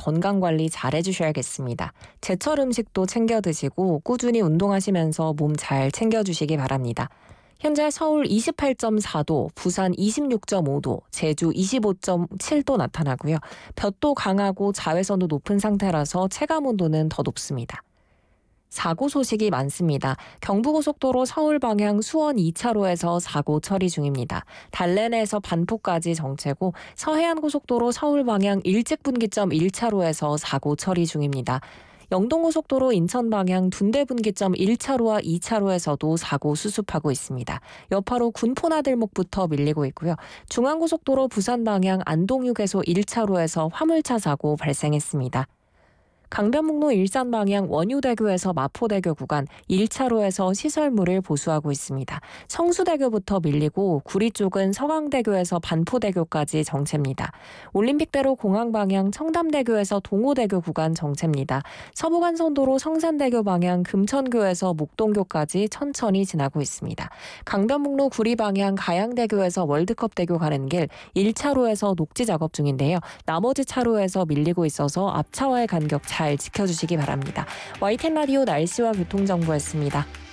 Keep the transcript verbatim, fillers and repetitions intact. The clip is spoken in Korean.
건강관리 잘 해주셔야겠습니다. 제철 음식도 챙겨 드시고 꾸준히 운동하시면서 몸 잘 챙겨주시기 바랍니다. 현재 서울 이십팔 점 사 도, 부산 이십육 점 오 도, 제주 이십오 점 칠 도 나타나고요. 볕도 강하고 자외선도 높은 상태라서 체감온도는 더 높습니다. 사고 소식이 많습니다. 경부고속도로 서울 방향 수원 이 차로에서 사고 처리 중입니다. 달래내에서 반포까지 정체고 서해안고속도로 서울 방향 일직분기점 일 차로에서 사고 처리 중입니다. 영동고속도로 인천 방향 둔대분기점 일 차로와 이 차로에서도 사고 수습하고 있습니다. 여파로 군포나들목부터 밀리고 있고요. 중앙고속도로 부산 방향 안동휴게소 일 차로에서 화물차 사고 발생했습니다. 강변북로 일산 방향 원유대교에서 마포대교 구간 일 차로에서 시설물을 보수하고 있습니다. 성수대교부터 밀리고 구리 쪽은 서강대교에서 반포대교까지 정체입니다. 올림픽대로 공항 방향 청담대교에서 동호대교 구간 정체입니다. 서부간선도로 성산대교 방향 금천교에서 목동교까지 천천히 지나고 있습니다. 강변북로 구리 방향 가양대교에서 월드컵대교 가는 길 일 차로에서 녹지 작업 중인데요. 나머지 차로에서 밀리고 있어서 앞차와의 간격 잘 지켜주시기 바랍니다. 와이텐 라디오 날씨와 교통정보였습니다.